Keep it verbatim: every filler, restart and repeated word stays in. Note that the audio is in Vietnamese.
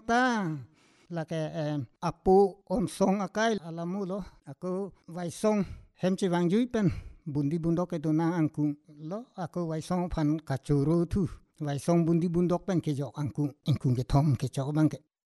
ta là cái apu om song akai alamu lo aku vai song hem chi wang jui pen bundi bundok itu nang angku lo aku vai song phan kachuru tu vai song bundi bundok pen ke jok angku ingkung ke thom ke chok bang ke